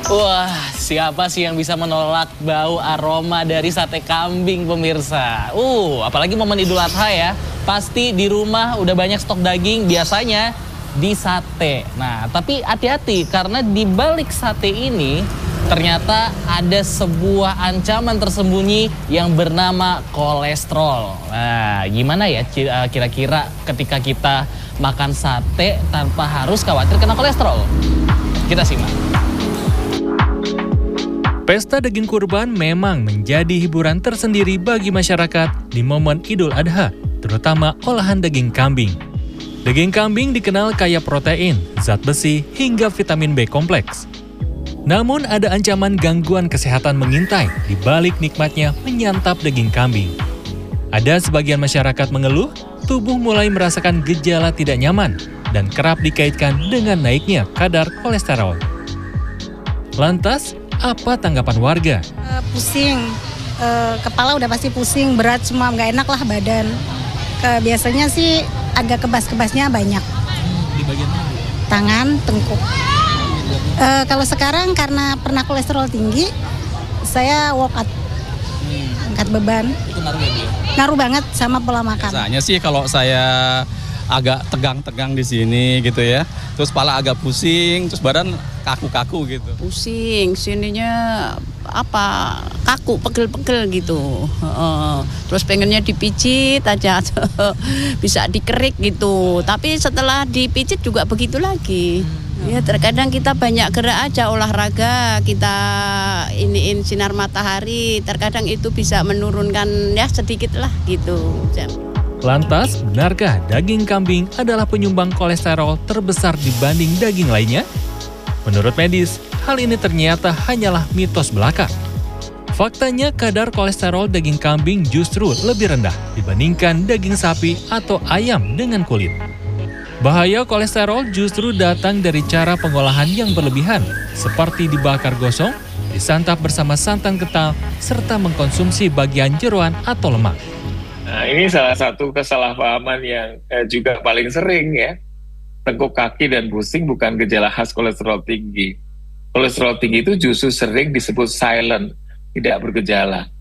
Wah, siapa sih yang bisa menolak bau aroma dari sate kambing pemirsa? Apalagi momen Idul Adha ya. Pasti di rumah udah banyak stok daging, biasanya di sate. Nah, tapi hati-hati karena di balik sate ini ternyata ada sebuah ancaman tersembunyi yang bernama kolesterol. Nah, gimana ya kira-kira ketika kita makan sate tanpa harus khawatir kena kolesterol? Kita simak. Pesta daging kurban memang menjadi hiburan tersendiri bagi masyarakat di momen Idul Adha, terutama olahan daging kambing. Daging kambing dikenal kaya protein, zat besi, hingga vitamin B kompleks. Namun ada ancaman gangguan kesehatan mengintai di balik nikmatnya menyantap daging kambing. Ada sebagian masyarakat mengeluh, tubuh mulai merasakan gejala tidak nyaman dan kerap dikaitkan dengan naiknya kadar kolesterol. Lantas, apa tanggapan warga? Pusing, kepala udah pasti pusing, berat semua, nggak enak lah badan. Biasanya sih agak kebas-kebasnya banyak. Di bagian mana? Tangan, tengkuk. Kalau sekarang karena pernah kolesterol tinggi, saya workout, angkat beban. Itu ngaruh ya, Bu? Ngaruh banget sama pola makan. Biasanya sih kalau saya agak tegang-tegang di sini gitu ya, terus kepala agak pusing, terus badan kaku-kaku gitu. Pusing, sininya kaku, pegel-pegel gitu. Terus pengennya dipijit aja, bisa dikerik gitu. Tapi setelah dipijit juga begitu lagi. Ya terkadang kita banyak gerak aja, olahraga, kita iniin sinar matahari. Terkadang itu bisa menurunkan ya sedikit lah gitu. Lantas, benarkah daging kambing adalah penyumbang kolesterol terbesar dibanding daging lainnya? Menurut medis, hal ini ternyata hanyalah mitos belaka. Faktanya, kadar kolesterol daging kambing justru lebih rendah dibandingkan daging sapi atau ayam dengan kulit. Bahaya kolesterol justru datang dari cara pengolahan yang berlebihan, seperti dibakar gosong, disantap bersama santan kental, serta mengkonsumsi bagian jeroan atau lemak. Nah, ini salah satu kesalahpahaman yang juga paling sering ya. Tengkuk kaki dan pusing bukan gejala khas kolesterol tinggi. Kolesterol tinggi itu justru sering disebut silent, tidak bergejala.